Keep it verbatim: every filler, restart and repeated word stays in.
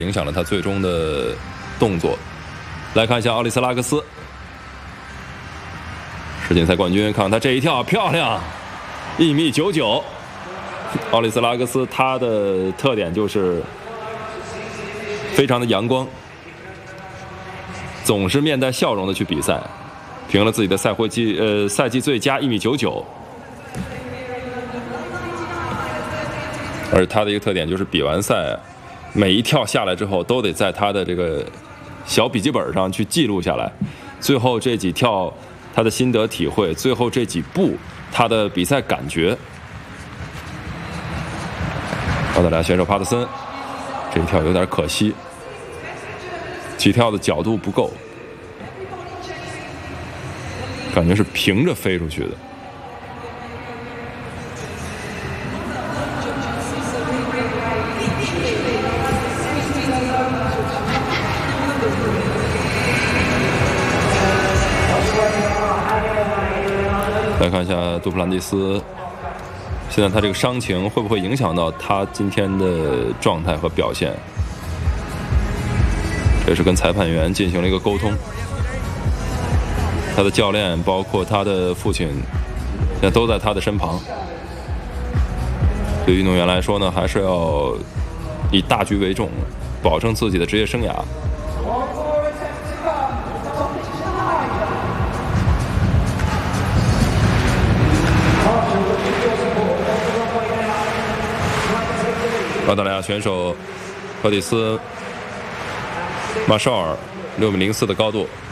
影响了他最终的动作。来看一下奥利斯拉克斯，世锦赛冠军，看他这一跳漂亮，一米九九。奥利斯拉克斯他的特点就是非常的阳光，总是面带笑容的去比赛，评了自己的赛会季呃赛季最佳一米九九。而他的一个特点就是比完赛，每一跳下来之后都得在他的这个小笔记本上去记录下来，最后这几跳他的心得体会，最后这几步他的比赛感觉。澳大利亚选手帕特森这一跳有点可惜，起跳的角度不够，感觉是平着飞出去的。来看一下杜普兰蒂斯，现在他这个伤情会不会影响到他今天的状态和表现？这是跟裁判员进行了一个沟通，他的教练包括他的父亲现在都在他的身旁。对于运动员来说呢，还是要以大局为重，保证自己的职业生涯。澳大利亚选手赫蒂斯·马绍尔六米零四的高度，